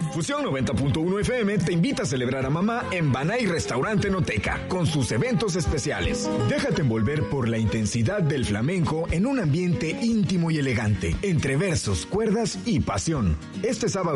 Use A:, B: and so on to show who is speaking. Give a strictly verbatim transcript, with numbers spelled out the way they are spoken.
A: Fusión noventa punto uno F M te invita a celebrar a mamá en Banay Restaurante Noteca con sus eventos especiales. Déjate envolver por la intensidad del flamenco en un ambiente íntimo y elegante, entre versos, cuerdas y pasión. Este sábado